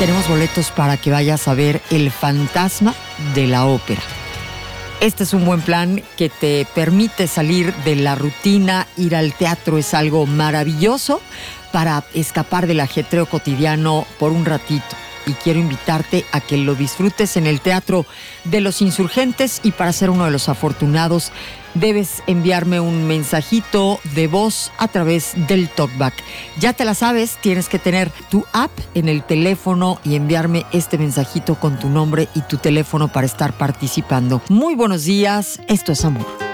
tenemos boletos para que vayas a ver El Fantasma de la Ópera. Este es un buen plan que te permite salir de la rutina. Ir al teatro es algo maravilloso para escapar del ajetreo cotidiano por un ratito. Y quiero invitarte a que lo disfrutes en el Teatro de los Insurgentes, y para ser uno de los afortunados debes enviarme un mensajito de voz a través del TalkBack. Ya te la sabes, tienes que tener tu app en el teléfono y enviarme este mensajito con tu nombre y tu teléfono para estar participando. Muy buenos días, esto es amor.